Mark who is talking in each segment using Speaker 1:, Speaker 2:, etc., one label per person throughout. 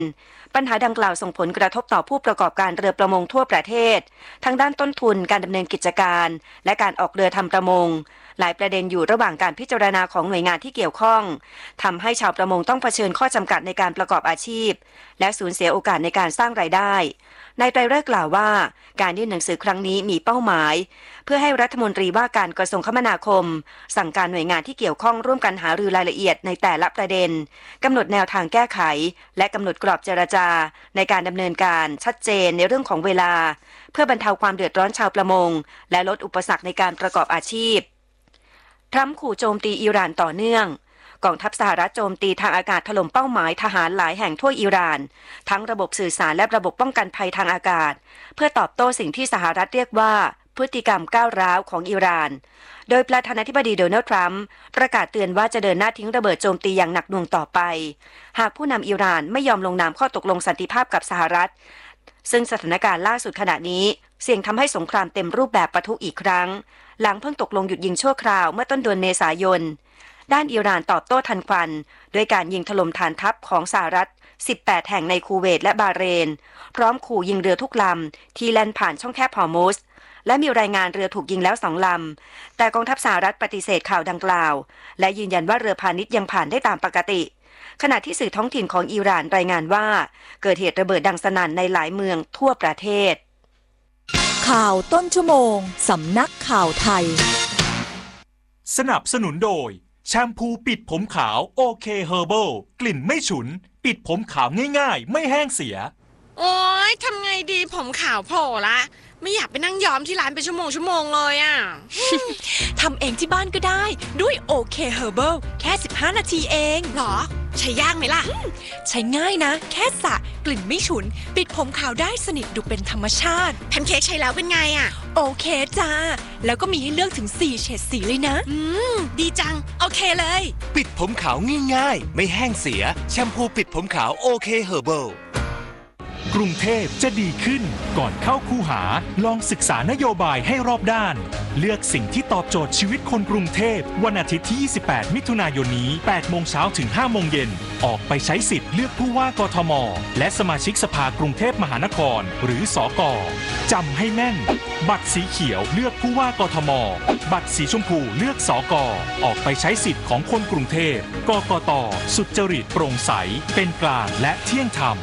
Speaker 1: ปัญหาดังกล่าวส่งผลกระทบต่อผู้ประกอบการเรือประมงทั่วประเทศทั้งด้านต้นทุนการดำเนินกิจการและการออกเรือทำประมงหลายประเด็นอยู่ระหว่างการพิจารณาของหน่วยงานที่เกี่ยวข้องทำให้ชาวประมงต้องเผชิญข้อจำกัดในการประกอบอาชีพและสูญเสียโอกาสในการสร้างรายได้นายไตรฤกษ์กล่าวว่าการยื่นหนังสือครั้งนี้มีเป้าหมายเพื่อให้รัฐมนตรีว่าการกระทรวงคมนาคมสั่งการหน่วยงานที่เกี่ยวข้องร่วมกันหารือรายละเอียดในแต่ละประเด็นกำหนดแนวทางแก้ไขและกำหนดกรอบเจรจาในการดำเนินการชัดเจนในเรื่องของเวลาเพื่อบรรเทาความเดือดร้อนชาวประมงและลดอุปสรรคในการประกอบอาชีพทรัมป์ขู่โจมตีอิหร่านต่อเนื่องกองทัพสหรัฐโจมตีทางอากาศถล่มเป้าหมายทหารหลายแห่งทั่วอิหร่านทั้งระบบสื่อสารและระบบป้องกันภัยทางอากาศเพื่อตอบโต้สิ่งที่สหรัฐเรียกว่าพฤติกรรมก้าวร้าวของอิหร่านโดยประธานาธิบดีโดนัลด์ทรัมป์ประกาศเตือนว่าจะเดินหน้าทิ้งระเบิดโจมตีอย่างหนักหน่วงต่อไปหากผู้นำอิหร่านไม่ยอมลงนามข้อตกลงสันติภาพกับสหรัฐซึ่งสถานการณ์ล่าสุดขณะนี้เสี่ยงทำให้สงครามเต็มรูปแบบปะทุอีกครั้งหลังเพิ่งตกลงหยุดยิงชั่วคราวเมื่อต้นเดือนเมษายนด้านอิหร่านตอบโต้ทันควันด้วยการยิงถล่มฐานทัพของสหรัฐ18แห่งในคูเวตและบาห์เรนพร้อมขู่ยิงเรือทุกลำที่แล่นผ่านช่องแคบฮอร์มุซและมีรายงานเรือถูกยิงแล้ว2 ลำแต่กองทัพสหรัฐปฏิเสธข่าวดังกล่าวและยืนยันว่าเรือพาณิชย์ยังผ่านได้ตามปกติขณะที่สื่อท้องถิ่นของอิหร่านรายงานว่าเกิดเหตุระเบิดดังสนั่นในหลายเมืองทั่วประเทศ
Speaker 2: ข่าวต้นชั่วโมงสำนักข่าวไทย
Speaker 3: สนับสนุนโดยแชมพูปิดผมขาวโอเคเฮอร์เบิลกลิ่นไม่ฉุนปิดผมขาวง่ายๆไม่แห้งเสีย
Speaker 4: โอ๊ยทำไงดีผมขาวโผล่ละไม่อยากไปนั่งย้อมที่ร้านเป็นชั่วโมงเลยอ่ะ
Speaker 2: ทำเองที่บ้านก็ได้ด้วยโอเคเฮอร์เบิลแค่15 นาทีเอง
Speaker 4: หรอใช้ยากไหมล่ะ
Speaker 2: ใช้ง่ายนะแค่สระกลิ่นไม่ฉุนปิดผมขาวได้สนิทดูเป็นธรรมชาติ
Speaker 4: แพนเค้กใช้แล้วเป็นไงอ่ะ
Speaker 2: โอเคจ้าแล้วก็มีให้เลือกถึง4 เฉดสีเลยนะ
Speaker 4: ดีจังโอเคเลย
Speaker 5: ปิดผมขาวง่ายๆไม่แห้งเสียแชมพูปิดผมขาวโอเคเฮอร์เบิล
Speaker 3: กรุงเทพจะดีขึ้นก่อนเข้าคูหาลองศึกษานโยบายให้รอบด้านเลือกสิ่งที่ตอบโจทย์ชีวิตคนกรุงเทพวันอาทิตย์ที่28มิถุนายนนี้8 โมงเช้าถึง5 โมงเย็นออกไปใช้สิทธิ์เลือกผู้ว่ากทมและสมาชิกสภากรุงเทพมหานครหรือสก.จำให้แม่นบัตรสีเขียวเลือกผู้ว่ากทมบัตรสีชมพูเลือกสก.ออกไปใช้สิทธิ์ของคนกรุงเทพกกต.สุจริตโปร่งใสเป็นกลางและเที่ยงธรรม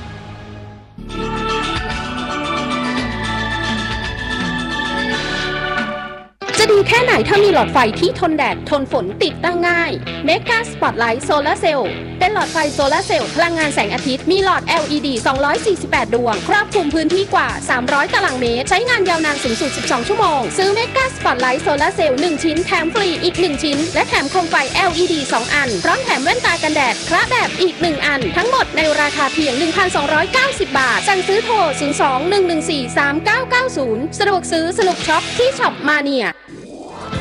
Speaker 6: จะดีแค่ไหนถ้ามีหลอดไฟที่ทนแดดทนฝนติดตั้งง่าย Mega Spotlight Solar Cell เป็นหลอดไฟโซลาร์เซลล์พลังงานแสงอาทิตย์มีหลอด LED 248 ดวงครอบคลุมพื้นที่กว่า300 ตารางเมตรใช้งานยาวนานสูงสุด12 ชั่วโมงซื้อ Mega Spotlight Solar Cell 1 ชิ้นแถมฟรีอีก1ชิ้นและแถมโคมไฟ LED 2 อันพร้อมแถมแว่นตากันแดดคละแบบอีก1อันทั้งหมดในราคาเพียง 1,290 บาทสั่งซื้อโทร 02-114-3990 สะดวกซื้อสนุกช็อปที่ช็อปมาเนีย